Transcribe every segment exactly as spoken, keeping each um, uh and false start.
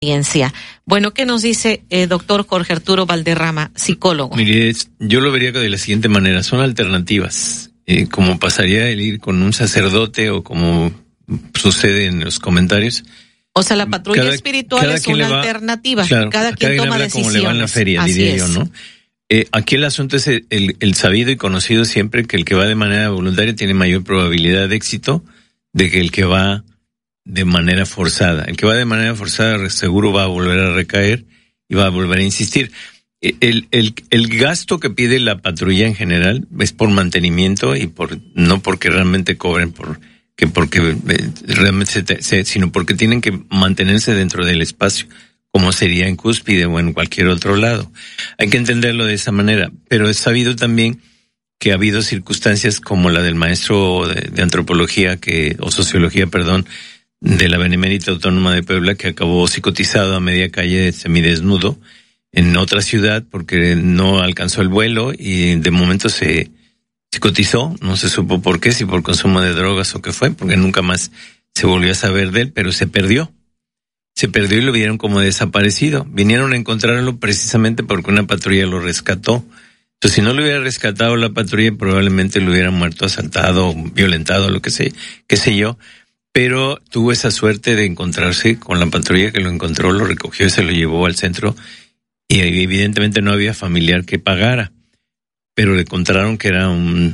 experiencia. Bueno, ¿qué nos dice eh, doctor Jorge Arturo Valderrama, psicólogo? Mire, yo lo vería de la siguiente manera, son alternativas, eh, como pasaría el ir con un sacerdote o como sucede en los comentarios. O sea, la patrulla cada, espiritual cada es una va, alternativa, claro, cada quien cada toma habla decisiones. Como le va en la feria, Así diría es. yo, ¿no? Eh, aquí el asunto es el, el, el sabido y conocido siempre que el que va de manera voluntaria tiene mayor probabilidad de éxito de que el que va de manera forzada. El que va de manera forzada seguro va a volver a recaer y va a volver a insistir. El, el, el gasto que pide la patrulla en general es por mantenimiento y por no porque realmente cobren por que porque realmente se, se, sino porque tienen que mantenerse dentro del espacio, como sería en Cúspide o en cualquier otro lado. Hay que entenderlo de esa manera, pero es sabido también que ha habido circunstancias como la del maestro de, de antropología que o sociología, perdón, de la Benemérita Autónoma de Puebla, que acabó psicotizado a media calle semidesnudo en otra ciudad porque no alcanzó el vuelo y de momento se psicotizó, no se supo por qué, si por consumo de drogas o qué fue, porque nunca más se volvió a saber de él, pero se perdió. Se perdió y lo vieron como desaparecido. Vinieron a encontrarlo precisamente porque una patrulla lo rescató. Entonces, si no lo hubiera rescatado la patrulla, probablemente lo hubiera muerto asaltado, violentado, lo que sé, qué sé yo. Pero tuvo esa suerte de encontrarse con la patrulla que lo encontró, lo recogió y se lo llevó al centro. Y evidentemente no había familiar que pagara. Pero le encontraron que era un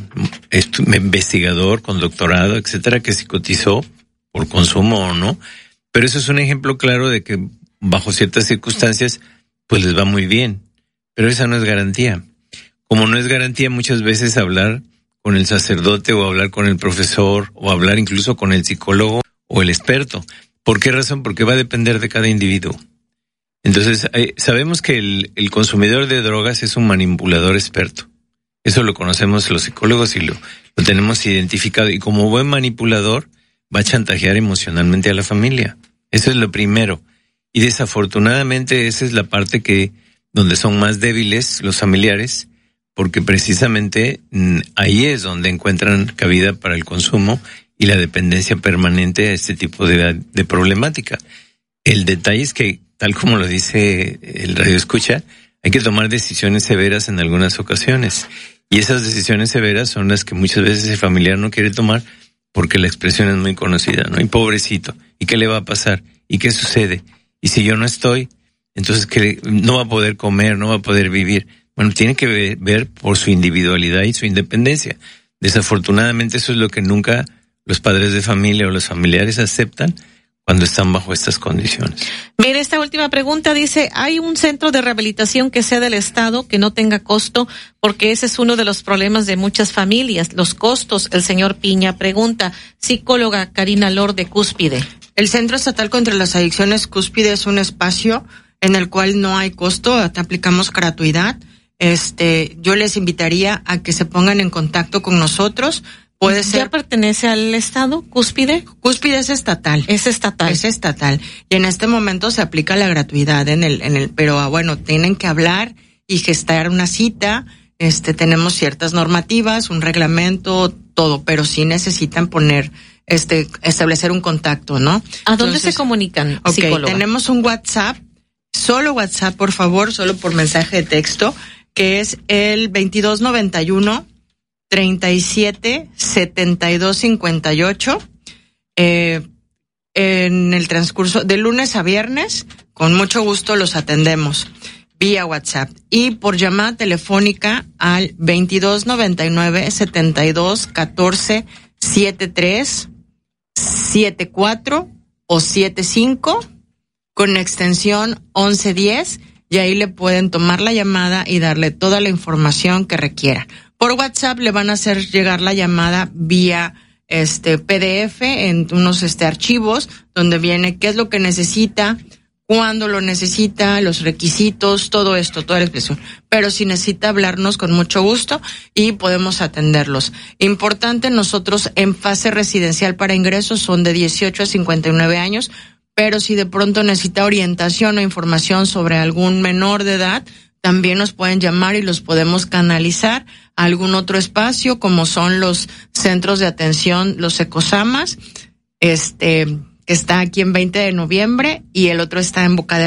investigador con doctorado, etcétera, que psicotizó por consumo o no. Pero eso es un ejemplo claro de que bajo ciertas circunstancias pues les va muy bien. Pero esa no es garantía. Como no es garantía muchas veces hablar con el sacerdote o hablar con el profesor o hablar incluso con el psicólogo o el experto. ¿Por qué razón? Porque va a depender de cada individuo. Entonces, eh, sabemos que el, el consumidor de drogas es un manipulador experto. Eso lo conocemos los psicólogos y lo, lo tenemos identificado. Y como buen manipulador, va a chantajear emocionalmente a la familia. Eso es lo primero. Y desafortunadamente esa es la parte que donde son más débiles los familiares, porque precisamente ahí es donde encuentran cabida para el consumo y la dependencia permanente a este tipo de, de problemática. El detalle es que, tal como lo dice el radioescucha, hay que tomar decisiones severas en algunas ocasiones. Y esas decisiones severas son las que muchas veces el familiar no quiere tomar porque la expresión es muy conocida, ¿no? Y pobrecito, ¿y qué le va a pasar? ¿Y qué sucede? Y si yo no estoy, entonces que no va a poder comer, no va a poder vivir. Bueno, tiene que ver, ver por su individualidad y su independencia. Desafortunadamente eso es lo que nunca los padres de familia o los familiares aceptan cuando están bajo estas condiciones. Mire, esta última pregunta dice, ¿hay un centro de rehabilitación que sea del Estado, que no tenga costo? Porque ese es uno de los problemas de muchas familias, los costos. El señor Piña pregunta, psicóloga Karina Lor de Cúspide. El Centro Estatal contra las Adicciones Cúspide es un espacio en el cual no hay costo, te aplicamos gratuidad. Este, yo les invitaría a que se pongan en contacto con nosotros. Puede ser. ¿Ya pertenece al Estado, Cúspide? Cúspide es estatal. Es estatal. Es estatal. Y en este momento se aplica la gratuidad en el, en el, pero bueno, tienen que hablar y gestar una cita. Este, tenemos ciertas normativas, un reglamento, todo, pero sí necesitan poner, este, establecer un contacto, ¿no? ¿A dónde Entonces, se comunican, okay, psicóloga? Tenemos un WhatsApp, solo WhatsApp, por favor, solo por mensaje de texto, que es el veintidós noventa y uno treinta y siete setenta y dos cincuenta y ocho. Eh, en el transcurso de lunes a viernes, con mucho gusto los atendemos vía WhatsApp y por llamada telefónica al veintidós noventa y nueve setenta y dos catorce setenta y tres setenta y cuatro o setenta y cinco con extensión once diez, y ahí le pueden tomar la llamada y darle toda la información que requiera. Por WhatsApp le van a hacer llegar la llamada vía este P D F en unos este archivos donde viene qué es lo que necesita, cuándo lo necesita, los requisitos, todo esto, toda la expresión. Pero si necesita hablarnos, con mucho gusto y podemos atenderlos. Importante, nosotros en fase residencial para ingresos son de dieciocho a cincuenta y nueve años, pero si de pronto necesita orientación o información sobre algún menor de edad, también nos pueden llamar y los podemos canalizar a algún otro espacio, como son los centros de atención, los ecosamas, este, que está aquí en veinte de noviembre, y el otro está en Boca de